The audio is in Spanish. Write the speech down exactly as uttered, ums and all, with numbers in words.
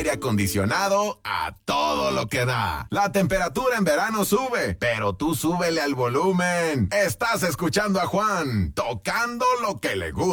aire acondicionado a todo lo que da. La temperatura en verano sube, pero tú súbele al volumen. Estás escuchando a Juan, tocando lo que le gusta.